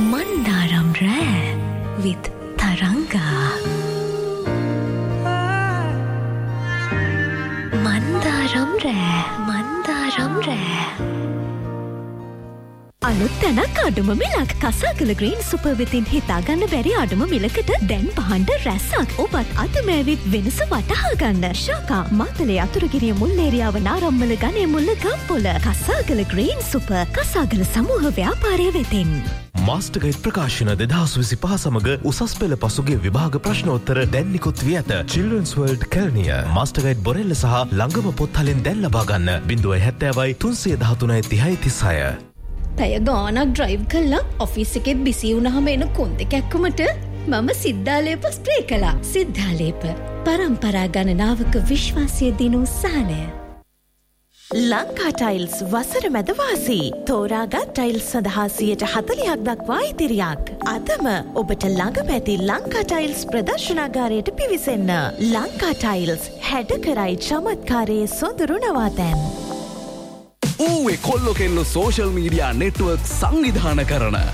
Mandaram Rare with Taranga. Mandaram Rare. අලුත් තැනක් අඩුම මිලක් කසාගල ග්‍රීන් සුපර් විතින් හිතාගන්න බැරි අඩුම මිලකට දැන් පහන්ඩ රැස්සක් ඔබත් අතමෑවිත් වෙනස වටහා ගන්න ශාකා මාතලේ අතුරුගිරිය මුල්ලේරියාව නාරම්මල ගනේ මුල්ල ගම්පොල කසාගල ග්‍රීන් සුපර් කසාගල සමූහ ව්‍යාපාරය වෙතින් මාස්ටර්ගයිඩ් ප්‍රකාශන 2025 සමග උසස් පෙළ පසුගිය විභාග ප්‍රශ්නෝත්තර දැන් නිකුත් වී ඇත. Children's World Kelniya මාස්ටර්ගයිඩ් බොරෙල්ල සහ ළඟම පොත්හලෙන් දැන් ලබා ගන්න 070 313 3036. පැය ගානක් ඩ්‍රයිව් කළා ඔෆිස් එකෙත් බිසි වුණාම එන කොන්ද කැක්කුමට මම සිද්ධාලේප ස්ප්‍රේ කළා. සිද්ධාලේප පරම්පරා ගණනාවක විශ්වාසය දිනු සහනය. ලංකා ටයිල්ස් වසර මැද වාසී තෝරාගත් ටයිල්ස් සඳහා 40% දක්වා ඉතිරියක්. අදම ඔබට ළඟම ඇති ලංකා ටයිල්ස් ප්‍රදර්ශනාගාරයට පිවිසෙන්න. ලංකා ටයිල්ස් හැඩ කරයි චමත්කාරයේ සොඳුරු නවාතැන්. ඌවේ කොල්ලො කෙල්ලො සෝෂල් මීඩියා නෙට්වර්ක් සංවිධාන කරන